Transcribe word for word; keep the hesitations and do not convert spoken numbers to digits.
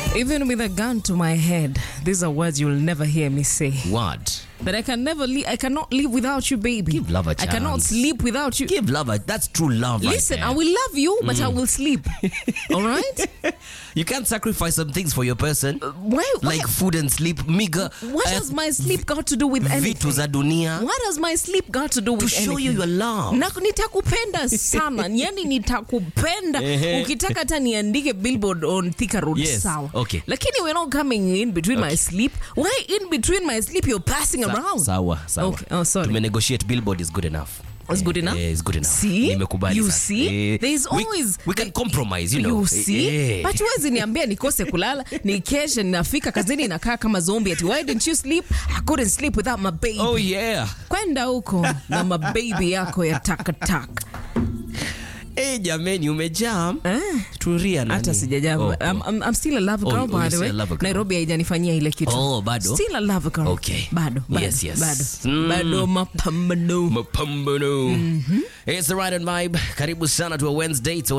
Even with a gun to my head, these are words you'll never hear me say. What? That I can never live, I cannot live without you, baby. Give love a I cannot chance. sleep without you. Give love a, that's true love. Listen, right I will love you, but mm. I will sleep. All right? You can't sacrifice some things for your person. Uh, why, why? Like food and sleep. Miga. What uh, has my sleep got to do with anything? Vitu za dunia. What has my sleep got to do with anything? To show anything? you your love. Na, nitakupenda sana. Yani nitakupenda. Ukitaka hata niandike billboard on Thika Road. Yes. Sawa. Okay. Lakini we're not coming in between okay. my sleep. Why in between my sleep you're passing Sa- around? Sawa. Sawa. Okay. Oh, sorry. To negotiate billboard is good enough. It's good enough? Yeah, it's good enough. See? Nimekubali You sasa. see? Eh, There's we, always... We can compromise, you know. You see? Eh. But huwezi niambia nikose kulala, nikeshe, nafika kazini nakaa kama zombie ati why didn't you sleep? I couldn't sleep without my baby. Oh yeah. Kwenda huko na mababy yako ya takataka. Eh, hey, jameni umejam. Eh? Turia nani? Hata sijajam. Oh, I'm, I'm, I'm still a love girl, oh, by oh, the way. Nairobi haijanifanyia ile kitu. Oh, bado? Still a love girl. Okay. Bado. bado yes, yes. Bado. Mm. Bado mapambano. Mapambano. Mm-hmm. It's the Ride and Vibe. Karibu sana to a Wednesday.